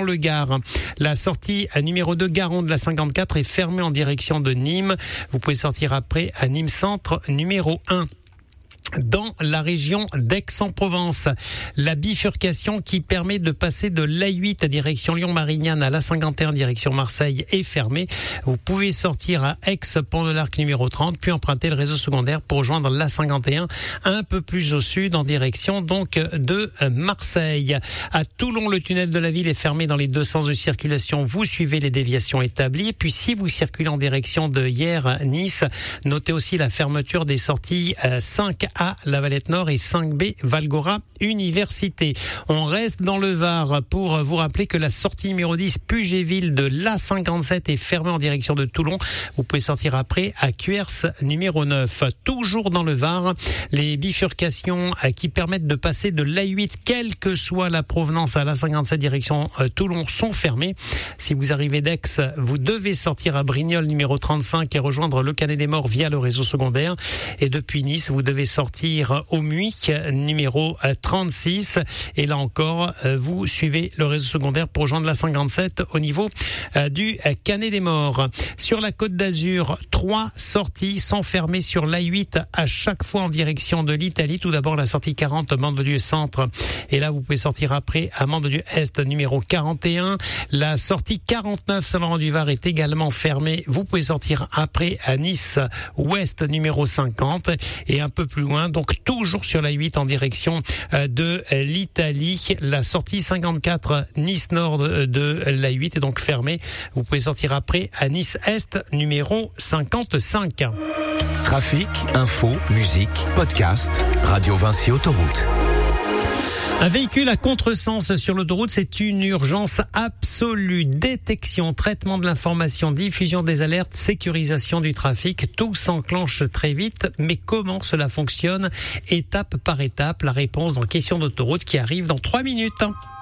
le Gard. La sortie numéro 2 Garon de la 54 est fermée en direction de Nîmes. Vous pouvez sortir après à Nîmes Centre numéro 1. Dans la région d'Aix-en-Provence, la bifurcation qui permet de passer de l'A8 à direction Lyon-Marignane à l'A51 direction Marseille est fermée. Vous pouvez sortir à Aix, Pont de l'Arc numéro 30, puis emprunter le réseau secondaire pour rejoindre l'A51 un peu plus au sud en direction donc de Marseille. À Toulon, le tunnel de la ville est fermé dans les deux sens de circulation. Vous suivez les déviations établies. Puis si vous circulez en direction de Hyères-Nice, notez aussi la fermeture des sorties 5A La Valette Nord et 5B Valgora Université. On reste dans le Var pour vous rappeler que la sortie numéro 10 Puget-Ville de l'A57 est fermée en direction de Toulon. Vous pouvez sortir après à Cuers numéro 9. Toujours dans le Var, les bifurcations qui permettent de passer de l'A8, quelle que soit la provenance à l'A57 direction Toulon, sont fermées. Si vous arrivez d'Aix, vous devez sortir à Brignoles numéro 35 et rejoindre le Canet des Morts via le réseau secondaire. Et depuis Nice, vous devez sortir au Muyc numéro 36 et là encore vous suivez le réseau secondaire pour rejoindre la 57 au niveau du Canet des Morts. Sur la Côte d'Azur, 3 sorties sont fermées sur l'A8 à chaque fois en direction de l'Italie. Tout d'abord la sortie 40 Mandelieu Centre et là vous pouvez sortir après à Mandelieu Est numéro 41. La sortie 49 Saint-Laurent-du-Var est également fermée. Vous pouvez sortir après à Nice Ouest numéro 50 et un peu plus loin, donc toujours sur la 8 en direction de l'Italie. La sortie 54 Nice Nord de la 8 est donc fermée. Vous pouvez sortir après à Nice Est numéro 55. Trafic, info, musique, podcast, Radio Vinci Autoroute. Un véhicule à contresens sur l'autoroute, c'est une urgence absolue. Détection, traitement de l'information, diffusion des alertes, sécurisation du trafic, tout s'enclenche très vite. Mais comment cela fonctionne ? Étape par étape, la réponse dans Question d'autoroute qui arrive dans 3 minutes.